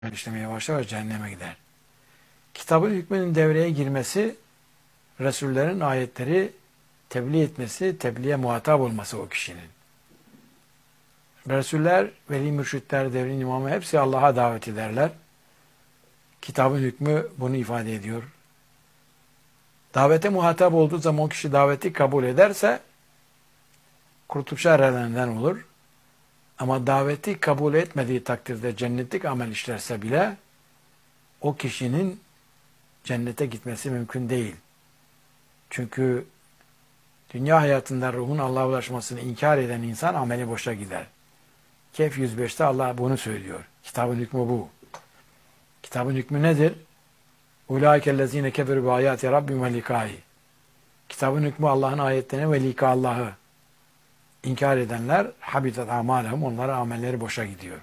işlemeye başlar ve cehenneme gider. Kitabın hükmünün devreye girmesi, Resullerin ayetleri tebliğ etmesi, tebliğe muhatap olması o kişinin. Resuller, veli mürşitler, devrin imamı hepsi Allah'a davet ederler. Kitabın hükmü bunu ifade ediyor. Davete muhatap olduğu zaman o kişi daveti kabul ederse kurtuluşa erenlerden olur. Ama daveti kabul etmediği takdirde cennetlik amel işlerse bile o kişinin cennete gitmesi mümkün değil. Çünkü dünya hayatında ruhun Allah'a ulaşmasını inkar eden insan ameli boşa gider. Kehf 105'te Allah bunu söylüyor. Kitabın hükmü bu. Kitabın hükmü nedir? Ulaikellezine keferu bi ayati rabbim ve likai. Kitabın hükmü Allah'ın ayetlerini ve lika Allah'ı inkar edenler habitat amalehum, onların amelleri boşa gidiyor.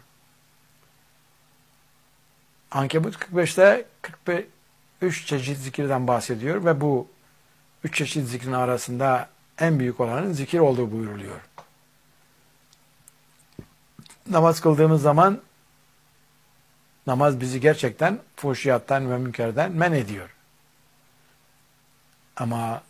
Ankebut 45'te 43 çeşit zikirden bahsediyor ve bu 3 çeşit zikrin arasında en büyük olanın zikir olduğu buyuruluyor. Namaz kıldığımız zaman namaz bizi gerçekten fuhşiyattan ve münkerden men ediyor. Ama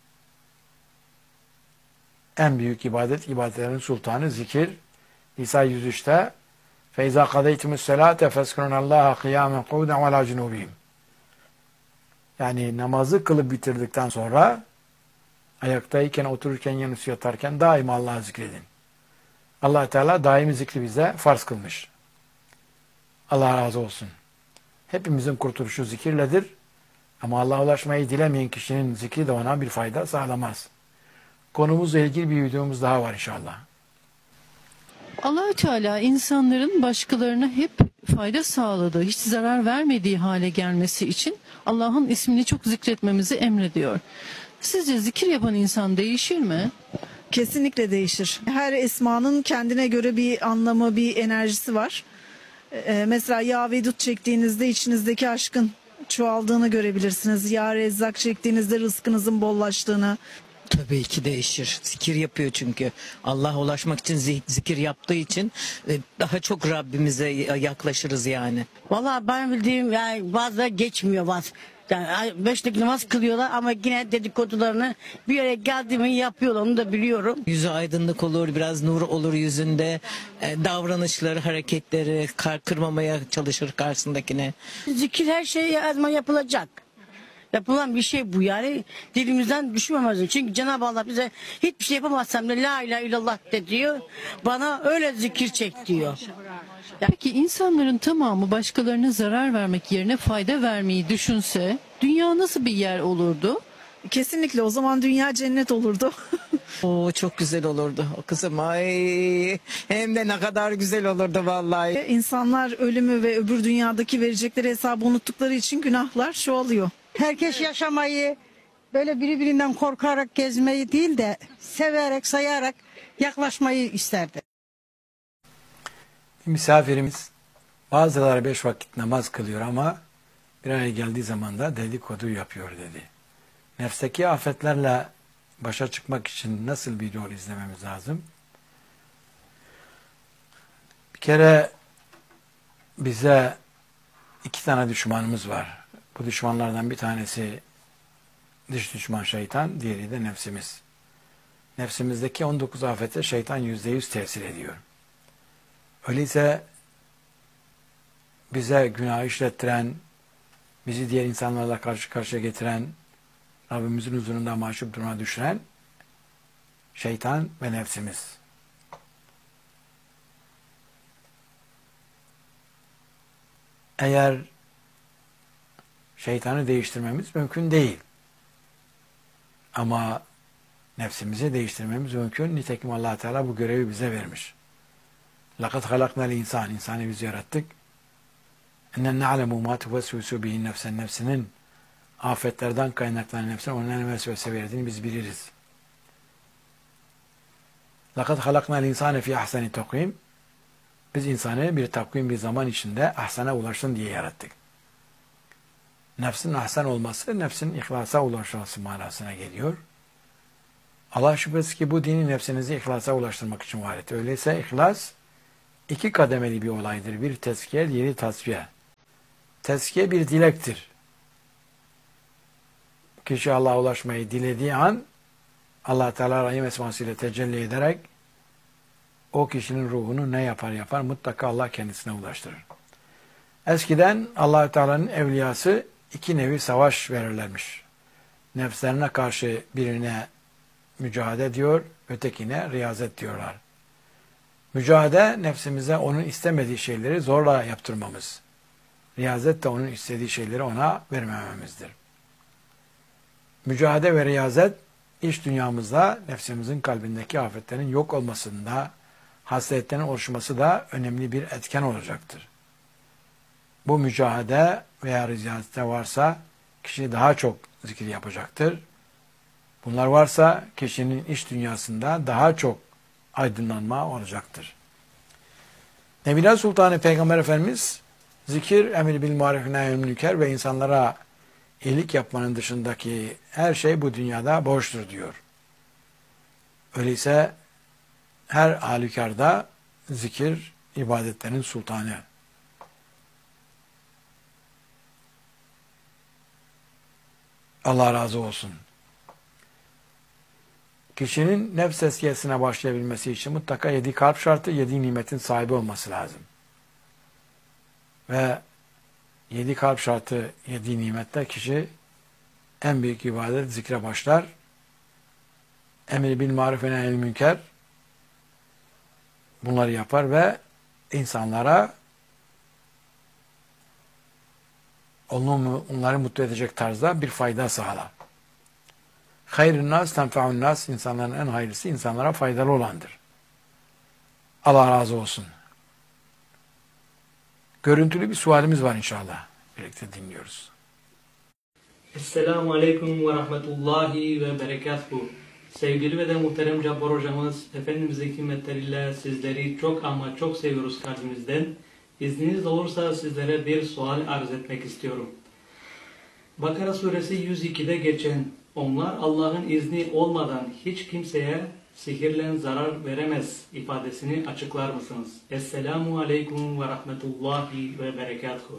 en büyük ibadetlerin sultanı zikir. İsa 103'te فَاِذَا قَدَيْتُمُ السَّلَاةَ فَاسْكُرُنَ اللّٰهَ قِيَامًا قُعُودًا وَلَا جُنُوبِهِمْ. Yani namazı kılıp bitirdikten sonra ayaktayken, otururken, yanısı yatarken daima Allah'ı zikredin. Allah Teala daimi zikri bize farz kılmış. Allah razı olsun. Hepimizin kurtuluşu zikirledir. Ama Allah'a ulaşmayı dilemeyen kişinin zikri de ona bir fayda sağlamaz. Konumuzla ilgili bir videomuz daha var inşallah. Allah-u Teala insanların başkalarına hep fayda sağladığı, hiç zarar vermediği hale gelmesi için Allah'ın ismini çok zikretmemizi emrediyor. Sizce zikir yapan insan değişir mi? Kesinlikle değişir. Her esmanın kendine göre bir anlamı, bir enerjisi var. Mesela Ya Vedud çektiğinizde içinizdeki aşkın çoğaldığını görebilirsiniz. Ya Rezzak çektiğinizde rızkınızın bollaştığını. Tabii ki değişir. Zikir yapıyor çünkü. Allah'a ulaşmak için zikir yaptığı için daha çok Rabbimize yaklaşırız yani. Vallahi ben bildiğim yani bazıları geçmiyor bazı. Yani 5 vakit namaz kılıyorlar ama yine dedikodularını bir yere geldiğimi yapıyorlar, onu da biliyorum. Yüzü aydınlık olur, biraz nur olur yüzünde. Davranışları, hareketleri kırmamaya çalışır karşısındakine. Zikir her şey her zaman yapılacak. Yapılan bir şey bu yani dilimizden düşmemez. Çünkü Cenab-ı Allah bize hiçbir şey yapamazsam da la ilahe illallah de diyor. Bana öyle zikir çek diyor. Peki insanların tamamı başkalarına zarar vermek yerine fayda vermeyi düşünse dünya nasıl bir yer olurdu? Kesinlikle o zaman dünya cennet olurdu. Oo, çok güzel olurdu o kızım. Ay, hem de ne kadar güzel olurdu vallahi. İnsanlar ölümü ve öbür dünyadaki verecekleri hesabı unuttukları için günahlar çoğalıyor. Herkes yaşamayı böyle birbirinden korkarak gezmeyi değil de severek, sayarak yaklaşmayı isterdi. Misafirimiz bazıları 5 vakit namaz kılıyor ama bir araya geldiği zaman da dedikodu yapıyor dedi. Nefsteki afetlerle başa çıkmak için nasıl bir yol izlememiz lazım? Bir kere bize 2 tane düşmanımız var. Bu düşmanlardan bir tanesi dış düşman şeytan, diğeri de nefsimiz. Nefsimizdeki 19 afete şeytan %100 tesir ediyor. Öyleyse bize günah işlettiren, bizi diğer insanlarla karşı karşıya getiren, Rabbimizin huzurunda mahcup duruma düşüren şeytan ve nefsimiz. Eğer şeytanı değiştirmemiz mümkün değil. Ama nefsimizi değiştirmemiz mümkün. Nitekim Allah Teala bu görevi bize vermiş. لَقَدْ خَلَقْنَا الْاِنْسَانِ İnsanı biz yarattık. اَنَّنْ نَعْلَمُ مَا تُوَسْوِسُ بِهِ nefsen nefsinin afetlerden kaynaklanan nefsine onun vesvese verdiğini biz biliriz. لَقَدْ خَلَقْنَا الْاِنْسَانِ فِي اَحْسَنِ تَقْوِيمٍ Biz insanı bir takvim bir zaman içinde ahsana ulaşsın diye yarattık. Nefsin ahsen olması, nefsin ihlasa ulaşması manasına geliyor. Allah şüphesiz ki bu dini nefsinizi ihlasa ulaştırmak için var etti. Öyleyse ihlas 2 kademeli bir olaydır. Bir tezkiye, diğeri tasfiye. Tezkiye bir dilektir. Kişi Allah'a ulaşmayı dilediği an Allah Teala Rahim esmasıyla tecelli ederek o kişinin ruhunu ne yapar mutlaka Allah kendisine ulaştırır. Eskiden Allah Teala'nın evliyası iki nevi savaş verirlermiş. Nefslerine karşı birine mücadele diyor, ötekine riyazet diyorlar. Mücadele nefsimize onun istemediği şeyleri zorla yaptırmamız. Riyazet de onun istediği şeyleri ona vermememizdir. Mücadele ve riyazet iç dünyamızda nefsimizin kalbindeki afetlerin yok olmasında, hasletlerin oluşması da önemli bir etken olacaktır. Bu mücadele veya riyazette varsa kişi daha çok zikir yapacaktır. Bunlar varsa kişinin iç dünyasında daha çok aydınlanma olacaktır. Nebiler Sultanı Peygamber Efendimiz zikir, emir bil maruf nehyül münker ve insanlara iyilik yapmanın dışındaki her şey bu dünyada boştur diyor. Öyleyse her halükarda zikir ibadetlerin sultanı. Allah razı olsun. Kişinin nefs tezkiyesine başlayabilmesi için mutlaka 7 kalp şartı, 7 nimetin sahibi olması lazım. Ve 7 kalp şartı, 7 nimette kişi en büyük ibadet zikre başlar. Emir bil maruf ve nehyül münker bunları yapar ve insanlara onları mutlu edecek tarzda bir fayda sağlar. Hayrun nas tenfa'un nas, insanların en hayırlısı insanlara faydalı olandır. Allah razı olsun. Görüntülü bir sualimiz var inşallah. Birlikte dinliyoruz. Esselamu Aleyküm ve Rahmetullahi ve Berekatuhu. Sevgili ve de muhterem Cabbar hocamız, Efendimiz'in himmetleriyle sizleri çok ama çok seviyoruz kalbimizden. İzniniz olursa sizlere bir sual arz etmek istiyorum. Bakara suresi 102'de geçen onlar Allah'ın izni olmadan hiç kimseye sihirle zarar veremez ifadesini açıklar mısınız? Esselamu Aleyküm ve Rahmetullahi ve Berekatuhu.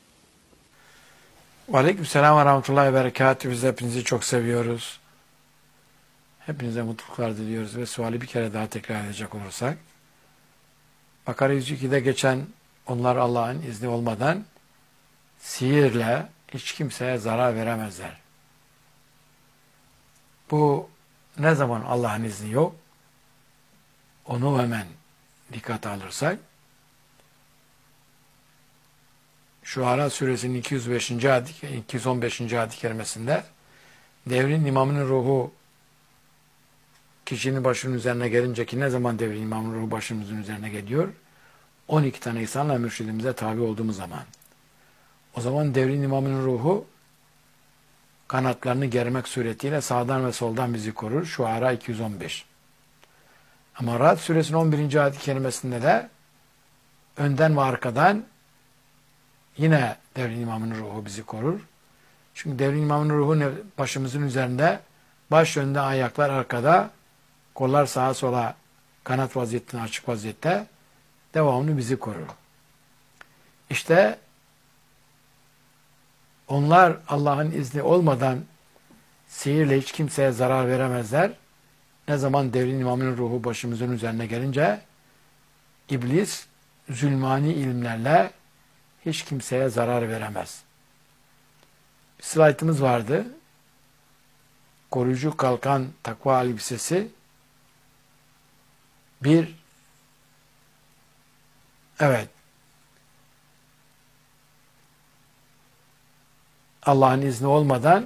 Aleykümselam ve rahmetullahi ve berekatuhu. Biz hepinizi çok seviyoruz. Hepinize mutluluklar diliyoruz ve suali bir kere daha tekrar edecek olursak. Bakara 102'de geçen onlar Allah'ın izni olmadan sihirle hiç kimseye zarar veremezler. Bu ne zaman Allah'ın izni yok? Onu hemen dikkate alırsak Şuara suresinin 215. ayet-i kerimesinde devrin imamının ruhu kişinin başının üzerine gelince ki ne zaman devrin imamının ruhu başımızın üzerine geliyor? 12 tane insanla mürşidimize tabi olduğumuz zaman. O zaman devrin imamının ruhu kanatlarını germek suretiyle sağdan ve soldan bizi korur. Şuara 215. Ama Ra'd suresinin 11. ayet-i kerimesinde de önden ve arkadan yine devrin imamının ruhu bizi korur. Çünkü devrin imamının ruhu başımızın üzerinde, baş önde, ayaklar arkada, kollar sağa sola kanat vaziyetinde, açık vaziyette devamlı bizi korur. İşte onlar Allah'ın izni olmadan sihirle hiç kimseye zarar veremezler. Ne zaman devrin imamının ruhu başımızın üzerine gelince iblis zulmani ilimlerle hiç kimseye zarar veremez. Bir slaytımız vardı. Koruyucu kalkan takva elbisesi evet Allah'ın izni olmadan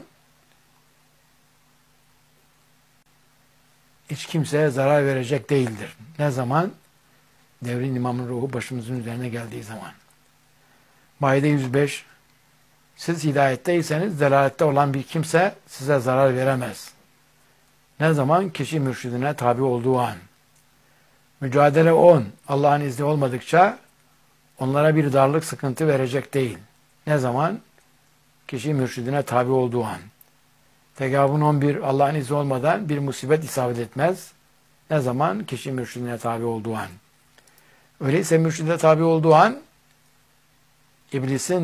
hiç kimseye zarar verecek değildir. Ne zaman? Devrin imamın ruhu başımızın üzerine geldiği zaman. Maide 105. Siz hidayetteyseniz delalette olan bir kimse size zarar veremez. Ne zaman? Kişi mürşidine tabi olduğu an. Mücadele 10. Allah'ın izni olmadıkça onlara bir darlık, sıkıntı verecek değil. Ne zaman? Kişi mürşidine tabi olduğu an. Tegabun 11. Allah'ın izni olmadan bir musibet isabet etmez. Ne zaman? Kişi mürşidine tabi olduğu an. Öyleyse mürşidine tabi olduğu an İblisin